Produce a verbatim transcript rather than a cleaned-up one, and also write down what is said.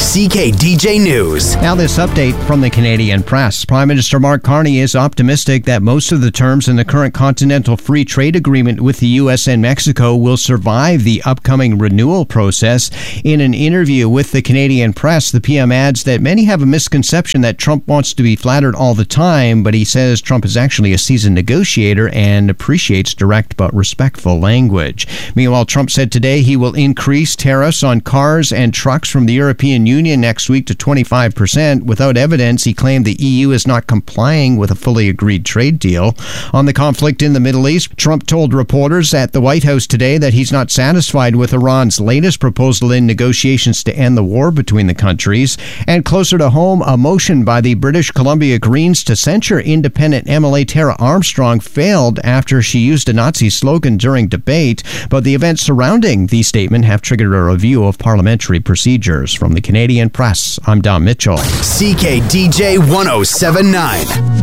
C K D J News. Now this update from the Canadian press. Prime Minister Mark Carney is optimistic that most of the terms in the current Continental Free Trade Agreement with the U S and Mexico will survive the upcoming renewal process. In an interview with the Canadian press, the P M adds that many have a misconception that Trump wants to be flattered all the time, but he says Trump is actually a seasoned negotiator and appreciates direct but respectful language. Meanwhile, Trump said today he will increase tariffs on cars and trucks from the European Union next week to twenty-five percent. Without evidence, he claimed the E U is not complying with a fully agreed trade deal. On the conflict in the Middle East, Trump told reporters at the White House today that he's not satisfied with Iran's latest proposal in negotiations to end the war between the countries. And closer to home, a motion by the British Columbia Greens to censure independent M L A Tara Armstrong failed after she used a Nazi slogan during debate, but the events surrounding the statement have triggered a review of parliamentary procedures. From the Canadian press, I'm Don Mitchell. C K D J one oh seven point nine.